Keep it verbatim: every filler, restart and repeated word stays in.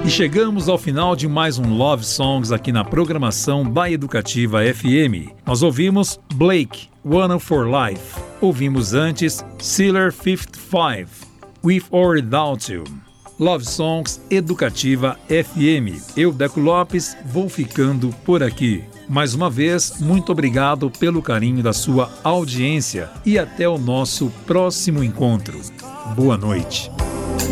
E chegamos ao final de mais um Love Songs aqui na programação da Educativa F M. Nós ouvimos Blake, One for Life. Ouvimos antes Sealer cinquenta e cinco, With or Without You. Love Songs Educativa F M. Eu, Deco Lopes, vou ficando por aqui. Mais uma vez, muito obrigado pelo carinho da sua audiência e até o nosso próximo encontro. Boa noite.